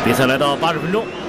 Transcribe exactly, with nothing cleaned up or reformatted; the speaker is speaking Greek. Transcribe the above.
比赛来到八十分钟，